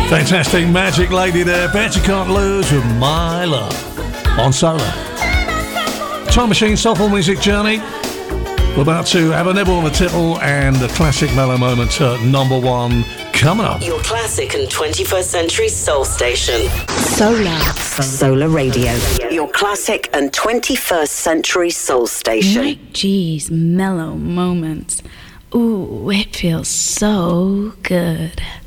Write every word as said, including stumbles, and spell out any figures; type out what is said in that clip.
Fantastic Magic Lady there. Bet you can't lose with My Love on Solar. Time Machine Soulful Music Journey. We're about to have a nibble and a tipple and a classic mellow moment at number one coming up. Your classic and twenty-first century soul station. Solar. Solar Radio. Your classic and twenty-first century soul station. Mike G's mellow moments. Ooh, it feels so good.